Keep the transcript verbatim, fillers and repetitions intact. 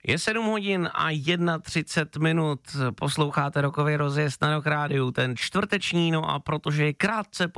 Je sedm hodin a třicet jedna minut, posloucháte rokový rozjezd na Rock Rádiu, ten čtvrteční, no a protože je krátce